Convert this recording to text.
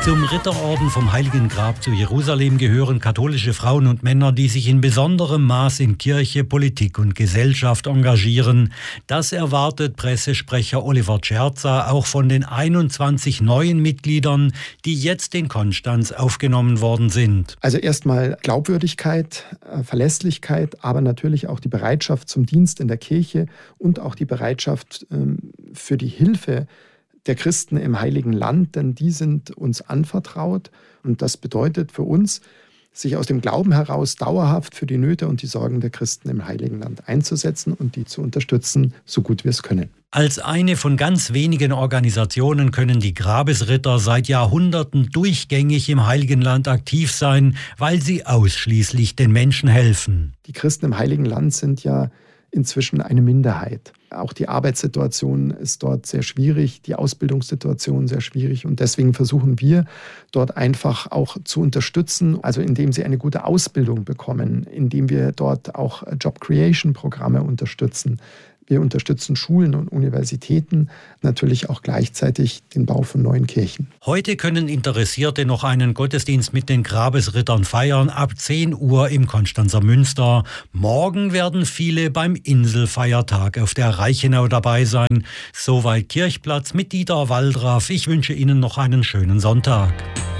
Zum Ritterorden vom Heiligen Grab zu Jerusalem gehören katholische Frauen und Männer, die sich in besonderem Maß in Kirche, Politik und Gesellschaft engagieren. Das erwartet Pressesprecher Oliver Scherzer auch von den 21 neuen Mitgliedern, die jetzt in Konstanz aufgenommen worden sind. Also erstmal Glaubwürdigkeit, Verlässlichkeit, aber natürlich auch die Bereitschaft zum Dienst in der Kirche und auch die Bereitschaft für die Hilfe der Christen im Heiligen Land, denn die sind uns anvertraut. Und das bedeutet für uns, sich aus dem Glauben heraus dauerhaft für die Nöte und die Sorgen der Christen im Heiligen Land einzusetzen und die zu unterstützen, so gut wir es können. Als eine von ganz wenigen Organisationen können die Grabesritter seit Jahrhunderten durchgängig im Heiligen Land aktiv sein, weil sie ausschließlich den Menschen helfen. Die Christen im Heiligen Land sind ja inzwischen eine Minderheit. Auch die Arbeitssituation ist dort sehr schwierig, die Ausbildungssituation sehr schwierig und deswegen versuchen wir dort einfach auch zu unterstützen, also indem sie eine gute Ausbildung bekommen, indem wir dort auch Job-Creation-Programme unterstützen. Wir unterstützen Schulen und Universitäten, natürlich auch gleichzeitig den Bau von neuen Kirchen. Heute können Interessierte noch einen Gottesdienst mit den Grabesrittern feiern, ab 10 Uhr im Konstanzer Münster. Morgen werden viele beim Inselfeiertag auf der Reichenau dabei sein. Soweit Kirchplatz mit Dieter Waldraff. Ich wünsche Ihnen noch einen schönen Sonntag.